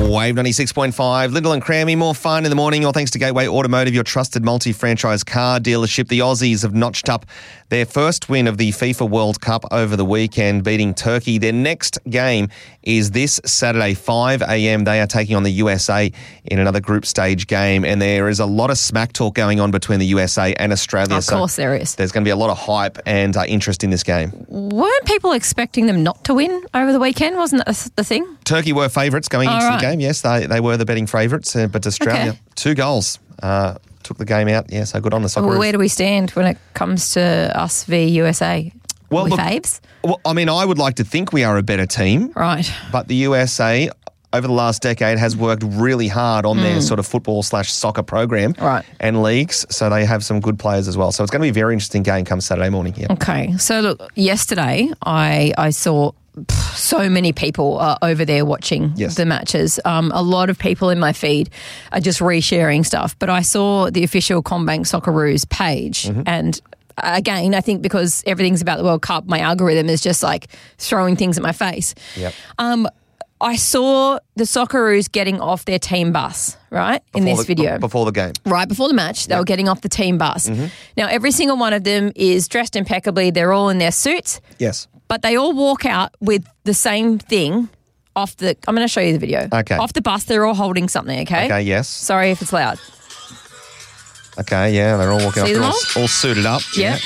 Wave 96.5, Lyndall and Crammy, more fun in the morning, all thanks to Gateway Automotive, your trusted multi-franchise car dealership. The Aussies have notched up their first win of the FIFA World Cup over the weekend, beating Turkey. Their next game is this Saturday, 5 a.m. They are taking on the USA in another group stage game, and there is a lot of smack talk going on between the USA and Australia. Of course there is. There's going to be a lot of hype and interest in this game. Weren't people expecting them not to win over the weekend? Wasn't that the thing? Turkey were favourites going into the game. Yes, they were the betting favourites, but Australia, 2 goals, took the game out. Yeah, so good on the Socceroos. Well, where do we stand when it comes to us v USA? Well, are we faves? Well, I mean, I would like to think we are a better team. Right. But the USA, over the last decade, has worked really hard on their sort of football/soccer program and leagues, so they have some good players as well. So it's going to be a very interesting game come Saturday morning here. Okay. So, look, yesterday I saw so many people over there watching the matches. A lot of people in my feed are just resharing stuff. But I saw the official CommBank Socceroos page and again, I think because everything's about the World Cup, my algorithm is just like throwing things at my face. Yep. I saw the Socceroos getting off their team bus, right, in this video. Before the game. Right, before the match, they were getting off the team bus. Now, every single one of them is dressed impeccably. They're all in their suits. Yes. But they all walk out with the same thing off the... I'm going to show you the video. Okay. Off the bus, they're all holding something, okay? Okay, yes. Sorry if it's loud. Okay, yeah, they're all walking See up. them All suited up. Yep.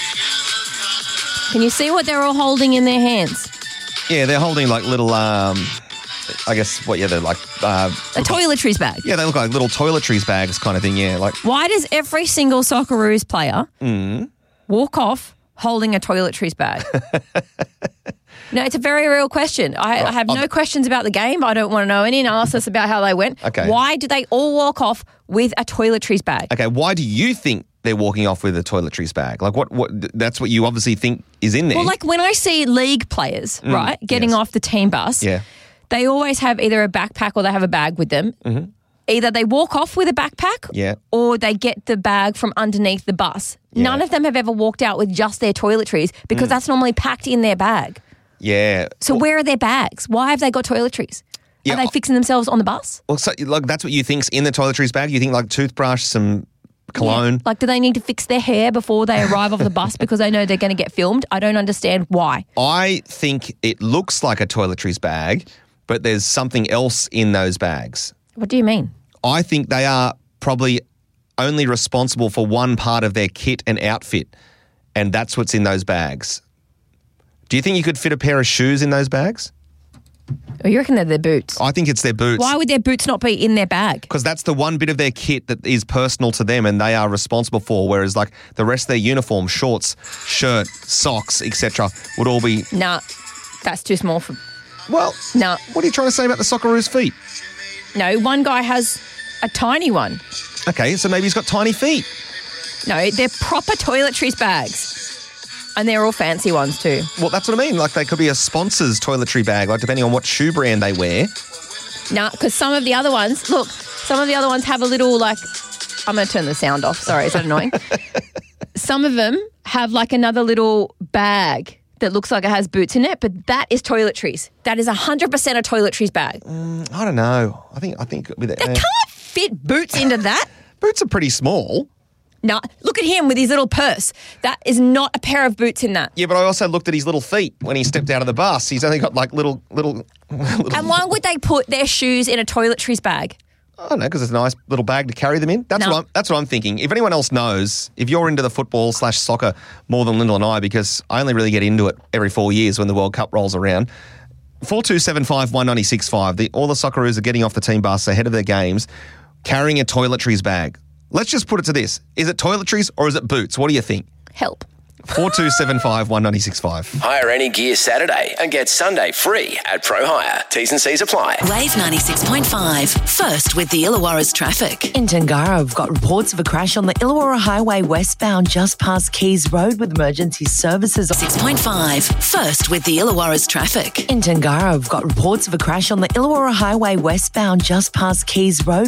Can you see what they're all holding in their hands? Yeah, they're holding like little, I guess, they're like... a toiletries bag. Yeah, they look like little toiletries bags kind of thing, yeah. Like. Why does every single Socceroos player walk off holding a toiletries bag? No, it's a very real question. I have no questions about the game. I don't want to know any analysis about how they went. Okay. Why do they all walk off with a toiletries bag? Okay, why do you think they're walking off with a toiletries bag? Like what that's what you obviously think is in there. Well, like when I see league players, right, getting off the team bus, they always have either a backpack or they have a bag with them. Either they walk off with a backpack or they get the bag from underneath the bus. None of them have ever walked out with just their toiletries because that's normally packed in their bag. Yeah. So where are their bags? Why have they got toiletries? Are they fixing themselves on the bus? Well, so like that's what you think's in the toiletries bag? You think like toothbrush, some cologne? Yeah. Like do they need to fix their hair before they arrive off the bus because they know they're going to get filmed? I don't understand why. I think it looks like a toiletries bag, but there's something else in those bags. What do you mean? I think they are probably only responsible for one part of their kit and outfit, and that's what's in those bags. Do you think you could fit a pair of shoes in those bags? Oh, you reckon they're their boots? I think it's their boots. Why would their boots not be in their bag? Because that's the one bit of their kit that is personal to them and they are responsible for, whereas like the rest of their uniform, shorts, shirt, socks, etc. would all be... Nah, that's too small for... Well, nah. What are you trying to say about the Socceroos' feet? No, one guy has a tiny one. Okay, so maybe he's got tiny feet. No, they're proper toiletries bags. And they're all fancy ones too. Well, that's what I mean. Like they could be a sponsor's toiletry bag, like depending on what shoe brand they wear. Nah, because some of the other ones have a little like... I'm going to turn the sound off. Sorry, is that annoying? Some of them have like another little bag that looks like it has boots in it, but that is toiletries. That is 100% a toiletries bag. I don't know. I think with it, they can't fit boots into that. Boots are pretty small. No, look at him with his little purse. That is not a pair of boots in that. Yeah, but I also looked at his little feet when he stepped out of the bus. He's only got like little. And why would they put their shoes in a toiletries bag? I don't know, because it's a nice little bag to carry them in. That's what I'm thinking. If anyone else knows, if you're into the football/soccer more than Lyndall and I, because I only really get into it every 4 years when the World Cup rolls around, 4275 196.5. All the Socceroos are getting off the team bus ahead of their games, carrying a toiletries bag. Let's just put it to this. Is it toiletries or is it boots? What do you think? Help. 4275 196.5. Hire any gear Saturday and get Sunday free at Pro Hire. T's and C's apply. Wave 96.5. First with the Illawarra's traffic. In Tangara, we've got reports of a crash on the Illawarra Highway westbound just past Keys Road with emergency services. 6.5. First with the Illawarra's traffic. In Tangara, we've got reports of a crash on the Illawarra Highway westbound just past Keys Road.